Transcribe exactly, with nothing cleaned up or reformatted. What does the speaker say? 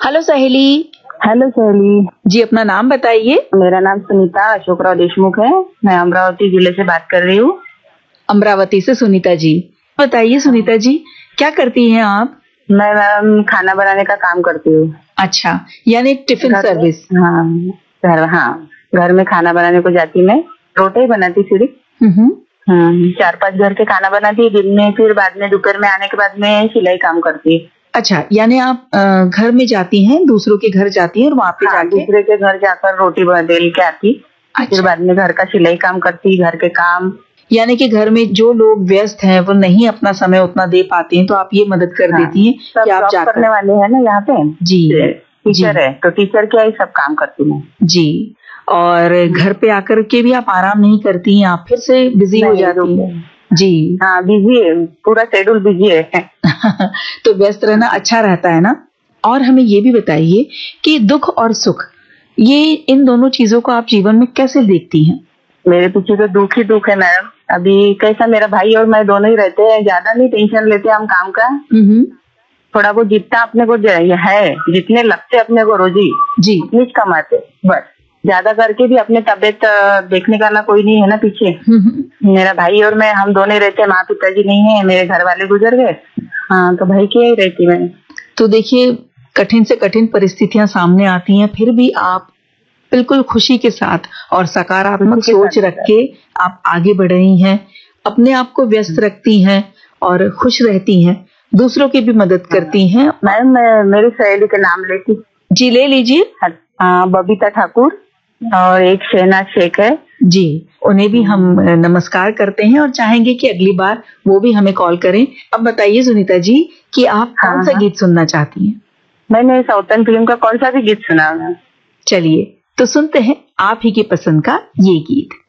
Hello सहेली। Hello सहेली जी, अपना नाम बताइए। मेरा नाम सुनीता अशोकराव देशमुख है। मैं अमरावती जिले से बात कर रही हूँ। अमरावती से सुनीता जी। बताइए सुनीता जी, क्या करती हैं आप? मैं मैम खाना बनाने का काम करती हूँ। अच्छा, यानी टिफिन घर में- सर्विस। हाँ घर हाँ घर में खाना बनाने को जाती मैं। रोटी ही बनाती सिर्फ। हम्म। हम्म, चार पांच घर के खाना बनाती दिन में, फिर बाद में दोपहर में आने के बाद में सिलाई काम करती। अच्छा, यानी आप अ, घर में जाती हैं, दूसरों के घर जाती हैं और वहाँ पे हाँ, जाके। दूसरे के घर जाकर रोटी बेल के आती। फिर अच्छा, बाद में घर का सिलाई काम करती, घर के काम। यानी कि घर में जो लोग व्यस्त हैं वो नहीं अपना समय उतना दे पाते हैं, तो आप ये मदद कर हाँ, देती हैं सब कि आप जॉब जाकर। करने वाले हैं ना यहाँ पे। जी जी टीचर है तो टीचर क्या ही सब काम करती हूँ। जी। और घर पे आकर के भी आप आराम नहीं करती हैं, आप फिर से बिजी हो नहीं, जाती रुको। हैं। जी। हाँ, बिजी है, पूरा शेड्यूल बिजी है। तो व्यस्त रहना अच्छा रहता है ना। और हमें ये भी बताइए कि दुख और सुख, ये इन दोनों चीजों को आप जीवन में कैसे देखती हैं? मेरे पीछे तो दुख ही दुख है मैडम। अभी कैसा, मेरा भाई और मैं दोनों ही रहते हैं, ज्यादा नहीं टेंशन लेते हम काम का। हम्म। थोड़ा बहुत जितना अपने को ज- है, जितने लगते अपने को रोजी, जी। उतनी ही कमाते बस। ज्यादा करके भी अपने तबीयत अ, देखने का ना कोई नहीं है ना पीछे। हम्म। मेरा भाई और मैं, हम दोनों ही रहते हैं। माँ पिताजी नहीं है, मेरे घर वाले गुजर गए। हाँ, तो भाई की ही रहती मैं। तो देखिए, कठिन से कठिन परिस्थितियां सामने आती हैं, फिर भी आप बिल्कुल खुशी के साथ और सकारात्मक खुशी के सोच साथ रख के आप आगे बढ़ रही हैं, अपने आप को व्यस्त रखती हैं और खुश रहती हैं, दूसरों की भी मदद करती हैं। मैम, मैं मेरी सहेली का नाम लेती। जी, ले लीजिए। हाँ, बबीता ठाकुर और एक शहनाज शेख है। जी, उन्हें भी हम अ, नमस्कार करते हैं और चाहेंगे कि अगली बार वो भी हमें कॉल करें। अब बताइए सुनीता जी कि आप हाँ, कौन सा हाँ। गीत सुनना चाहती हैं? मैंने साउथर्न फिल्म का कौन सा भी गीत सुना है। चलिए, तो सुनते हैं आप ही की पसंद का ये गीत।